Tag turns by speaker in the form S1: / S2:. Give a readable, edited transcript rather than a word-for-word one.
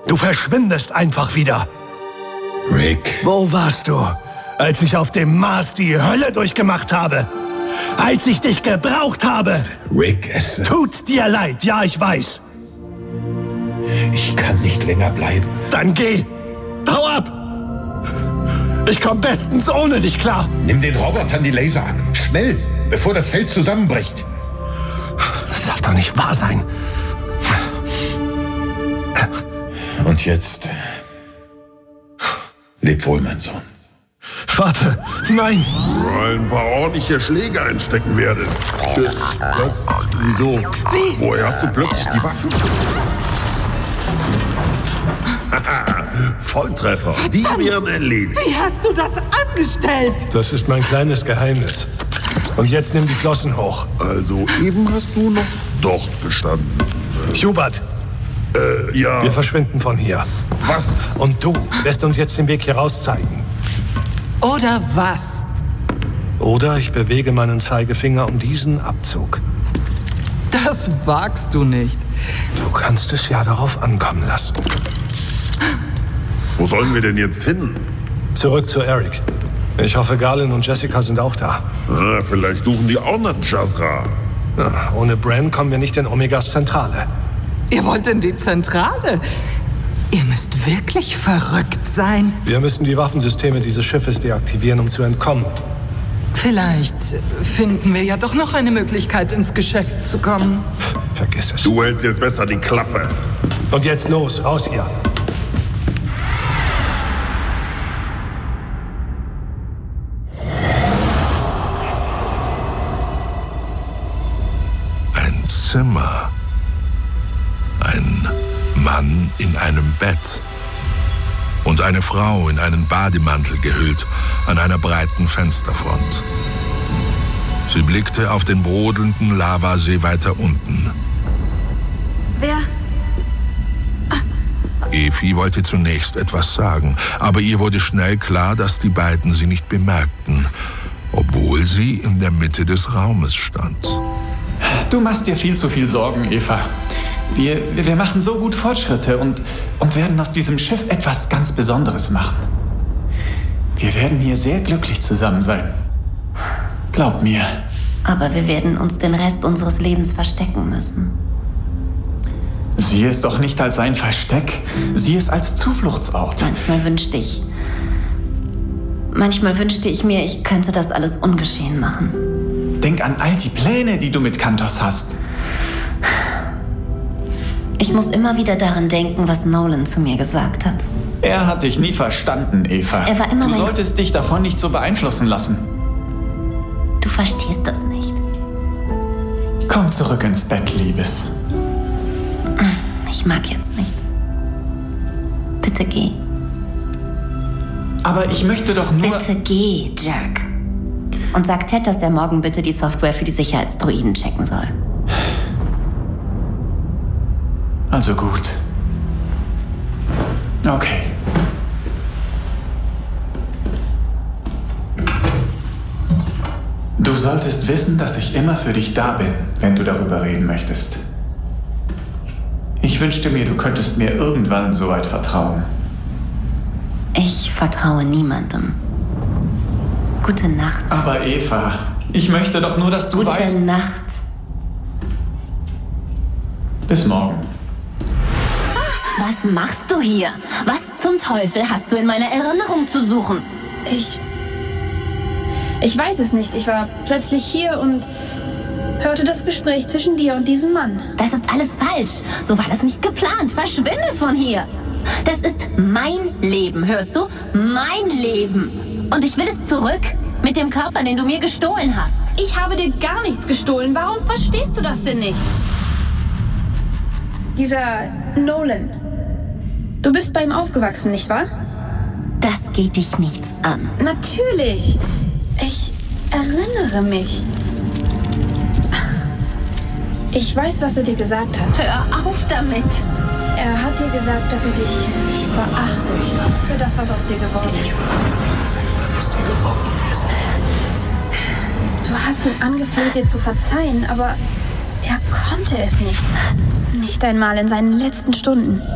S1: Du verschwindest einfach wieder.
S2: Rick.
S1: Wo warst du, als ich auf dem Mars die Hölle durchgemacht habe? Als ich dich gebraucht habe?
S2: Rick, es...
S1: Tut dir leid, ja, ich weiß.
S2: Ich kann nicht länger bleiben.
S1: Dann geh. Hau ab. Ich komm bestens ohne dich klar.
S2: Nimm den Robotern die Laser ab. Schnell, bevor das Feld zusammenbricht.
S1: Das darf doch nicht wahr sein.
S2: Und jetzt... Leb wohl, mein Sohn.
S1: Warte, nein.
S3: Ein paar ordentliche Schläge einstecken werde. Was? Wieso?
S1: Wie?
S3: Woher hast du plötzlich die Waffen? Volltreffer. Die werden erledigt.
S4: Wie hast du das angestellt?
S1: Das ist mein kleines Geheimnis. Und jetzt nimm die Flossen hoch.
S3: Also eben hast du noch dort gestanden.
S1: Hubert,
S3: Ja.
S1: wir verschwinden von hier.
S3: Was?
S1: Und du wirst uns jetzt den Weg hier raus zeigen.
S4: Oder was?
S1: Oder ich bewege meinen Zeigefinger um diesen Abzug.
S4: Das wagst du nicht.
S1: Du kannst es ja darauf ankommen lassen.
S3: Wo sollen wir denn jetzt hin?
S1: Zurück zu Eric. Ich hoffe, Galen und Jessica sind auch da.
S3: Vielleicht suchen die auch nach Jazra.
S1: Ja, ohne Bran kommen wir nicht in Omegas Zentrale.
S4: Ihr wollt in die Zentrale? Ihr müsst wirklich verrückt sein.
S1: Wir müssen die Waffensysteme dieses Schiffes deaktivieren, um zu entkommen.
S4: Vielleicht finden wir ja doch noch eine Möglichkeit, ins Geschäft zu kommen.
S1: Vergiss es.
S3: Du hältst jetzt besser die Klappe.
S1: Und jetzt los, raus hier.
S5: Ein Zimmer. Ein Mann in einem Bett. Und eine Frau in einen Bademantel gehüllt an einer breiten Fensterfront. Sie blickte auf den brodelnden Lavasee weiter unten.
S6: Wer?
S5: Efi wollte zunächst etwas sagen, aber ihr wurde schnell klar, dass die beiden sie nicht bemerkten, obwohl sie in der Mitte des Raumes stand.
S7: Du machst dir viel zu viel Sorgen, Eva. Wir machen so gut Fortschritte und werden aus diesem Schiff etwas ganz Besonderes machen. Wir werden hier sehr glücklich zusammen sein. Glaub mir.
S6: Aber wir werden uns den Rest unseres Lebens verstecken müssen.
S7: Sieh es doch nicht als ein Versteck. Sieh es als Zufluchtsort.
S6: Manchmal wünschte ich mir, ich könnte das alles ungeschehen machen.
S7: Denk an all die Pläne, die du mit Kantos hast.
S6: Ich muss immer wieder daran denken, was Nolan zu mir gesagt hat.
S7: Er hat dich nie verstanden, Eva.
S6: Er war immer
S7: Du
S6: mein-
S7: solltest dich davon nicht so beeinflussen lassen.
S6: Du verstehst das nicht.
S7: Komm zurück ins Bett, Liebes.
S6: Ich mag jetzt nicht. Bitte geh.
S7: Aber ich möchte doch nur...
S6: Bitte geh, Jack. Und sag Ted, dass er morgen bitte die Software für die Sicherheitsdroiden checken soll.
S7: Also gut. Okay. Du solltest wissen, dass ich immer für dich da bin, wenn du darüber reden möchtest. Ich wünschte mir, du könntest mir irgendwann so weit vertrauen.
S6: Ich vertraue niemandem. Gute Nacht.
S7: Aber Eva, ich möchte doch nur, dass du
S6: Gute
S7: weißt...
S6: Nacht.
S7: Bis morgen.
S6: Was machst du hier? Was zum Teufel hast du in meiner Erinnerung zu suchen?
S8: Ich weiß es nicht. Ich war plötzlich hier und hörte das Gespräch zwischen dir und diesem Mann.
S6: Das ist alles falsch. So war das nicht geplant. Verschwinde von hier. Das ist mein Leben, hörst du? Mein Leben. Und ich will es zurück mit dem Körper, den du mir gestohlen hast.
S8: Ich habe dir gar nichts gestohlen. Warum verstehst du das denn nicht? Dieser Nolan. Du bist bei ihm aufgewachsen, nicht wahr?
S6: Das geht dich nichts an.
S8: Natürlich. Ich erinnere mich. Ich weiß, was er dir gesagt hat.
S6: Hör auf damit.
S8: Er hat dir gesagt, dass er dich verachtet für das, was aus dir geworden ist. Du hast ihn angefleht, dir zu verzeihen, aber er konnte es nicht. Nicht einmal in seinen letzten Stunden.